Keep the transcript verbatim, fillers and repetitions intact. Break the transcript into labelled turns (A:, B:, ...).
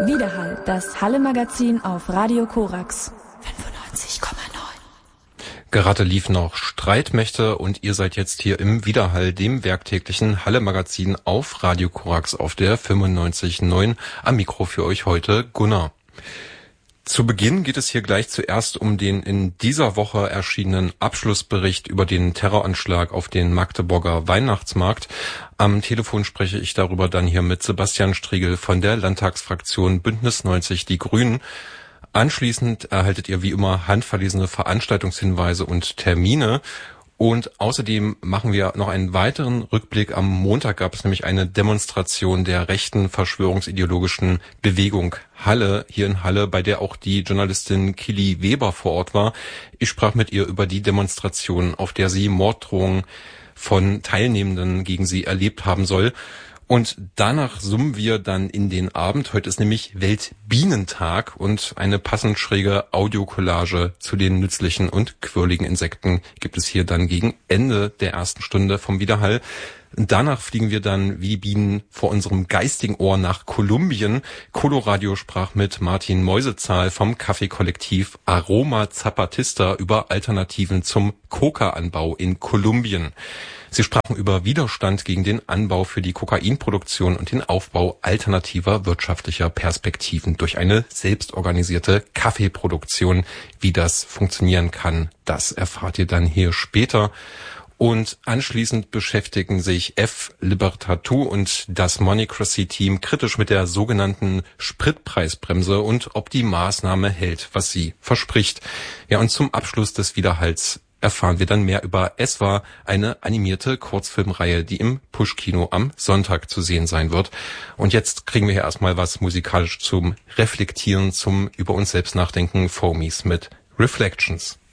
A: Widerhall, das Halle-Magazin auf Radio Korax fünfundneunzig Komma neun.
B: Gerade lief noch Streitmächte und ihr seid jetzt hier im Widerhall, dem werktäglichen Halle-Magazin auf Radio Korax auf der fünfundneunzig Komma neun. Am Mikro für euch heute Gunnar. Zu Beginn geht es hier gleich zuerst um den in dieser Woche erschienenen Abschlussbericht über den Terroranschlag auf den Magdeburger Weihnachtsmarkt. Am Telefon spreche ich darüber dann hier mit Sebastian Striegel von der Landtagsfraktion Bündnis neunzig Die Grünen. Anschließend erhaltet ihr wie immer handverlesene Veranstaltungshinweise und Termine. Und außerdem machen wir noch einen weiteren Rückblick. Am Montag gab es nämlich eine Demonstration der rechten verschwörungsideologischen Bewegung Halle, hier in Halle, bei der auch die Journalistin Kili Weber vor Ort war. Ich sprach mit ihr über die Demonstration, auf der sie Morddrohungen von Teilnehmenden gegen sie erlebt haben soll. Und danach summen wir dann in den Abend. Heute ist nämlich Weltbienentag und eine passend schräge Audiokollage zu den nützlichen und quirligen Insekten gibt es hier dann gegen Ende der ersten Stunde vom Widerhall. Danach fliegen wir dann wie die Bienen vor unserem geistigen Ohr nach Kolumbien. Coloradio sprach mit Martin Meusezahl vom Kaffeekollektiv Aroma Zapatista über Alternativen zum Coca-Anbau in Kolumbien. Sie sprachen über Widerstand gegen den Anbau für die Kokainproduktion und den Aufbau alternativer wirtschaftlicher Perspektiven durch eine selbstorganisierte Kaffeeproduktion. Wie das funktionieren kann, das erfahrt ihr dann hier später. Und anschließend beschäftigen sich F. Libertatou und das Moneycracy-Team kritisch mit der sogenannten Spritpreisbremse und ob die Maßnahme hält, was sie verspricht. Ja, und zum Abschluss des Widerhalls erfahren wir dann mehr über Es war, eine animierte Kurzfilmreihe, die im Push-Kino am Sonntag zu sehen sein wird. Und jetzt kriegen wir hier erstmal was musikalisch zum Reflektieren, zum über uns selbst nachdenken. Foamies mit Reflections.